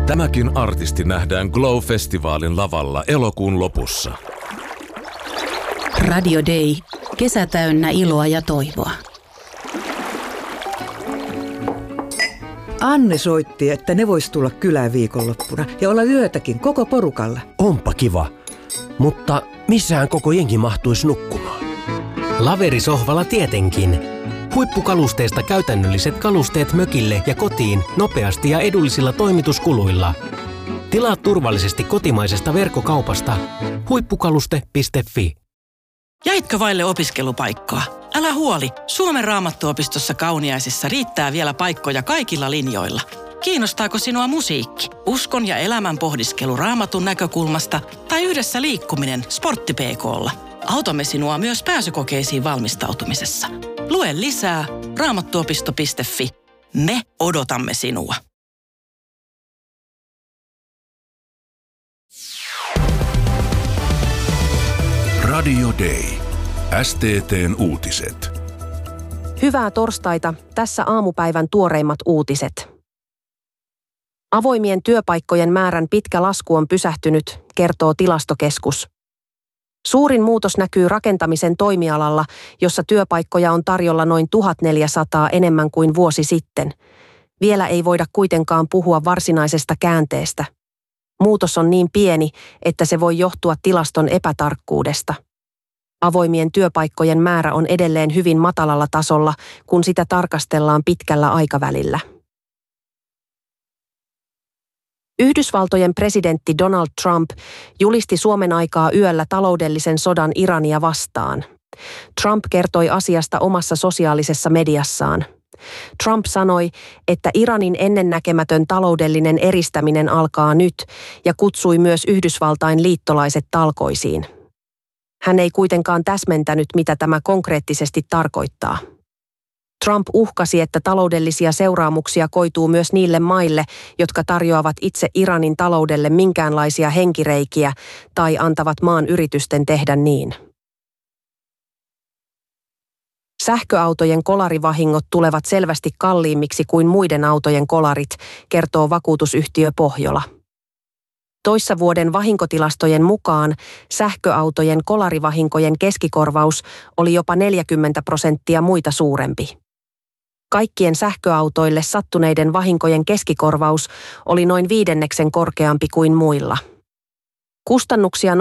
Tämäkin artisti nähdään Glow-festivaalin lavalla elokuun lopussa. Radio Day. Kesä täynnä iloa ja toivoa. Anne soitti, että ne vois tulla kylään viikonloppuna ja olla yötäkin koko porukalla. Onpa kiva, mutta missään koko jengi mahtuisi nukkumaan? Laverisohvalla tietenkin. Huippukalusteista käytännölliset kalusteet mökille ja kotiin nopeasti ja edullisilla toimituskuluilla. Tilaa turvallisesti kotimaisesta verkkokaupasta huippukaluste.fi. Jäitkö vaille opiskelupaikkaa? Älä huoli, Suomen Raamattuopistossa Kauniaisissa riittää vielä paikkoja kaikilla linjoilla. Kiinnostaako sinua musiikki, uskon ja elämän pohdiskelu Raamatun näkökulmasta tai yhdessä liikkuminen Sportti-PK:lla? Autamme sinua myös pääsykokeisiin valmistautumisessa. Lue lisää raamattuopisto.fi. Me odotamme sinua. Radio Day. STT:n uutiset. Hyvää torstaita. Tässä aamupäivän tuoreimmat uutiset. Avoimien työpaikkojen määrän pitkä lasku on pysähtynyt, kertoo Tilastokeskus. Suurin muutos näkyy rakentamisen toimialalla, jossa työpaikkoja on tarjolla noin 1400 enemmän kuin vuosi sitten. Vielä ei voida kuitenkaan puhua varsinaisesta käänteestä. Muutos on niin pieni, että se voi johtua tilaston epätarkkuudesta. Avoimien työpaikkojen määrä on edelleen hyvin matalalla tasolla, kun sitä tarkastellaan pitkällä aikavälillä. Yhdysvaltojen presidentti Donald Trump julisti Suomen aikaa yöllä taloudellisen sodan Irania vastaan. Trump kertoi asiasta omassa sosiaalisessa mediassaan. Trump sanoi, että Iranin ennennäkemätön taloudellinen eristäminen alkaa nyt ja kutsui myös Yhdysvaltain liittolaiset talkoisiin. Hän ei kuitenkaan täsmentänyt, mitä tämä konkreettisesti tarkoittaa. Trump uhkasi, että taloudellisia seuraamuksia koituu myös niille maille, jotka tarjoavat itse Iranin taloudelle minkäänlaisia henkireikiä tai antavat maan yritysten tehdä niin. Sähköautojen kolarivahingot tulevat selvästi kalliimmiksi kuin muiden autojen kolarit, kertoo vakuutusyhtiö Pohjola. Toissa vuoden vahinkotilastojen mukaan sähköautojen kolarivahinkojen keskikorvaus oli jopa 40% muita suurempi. Kaikkien sähköautoille sattuneiden vahinkojen keskikorvaus oli noin 1/5 korkeampi kuin muilla. Kustannuksia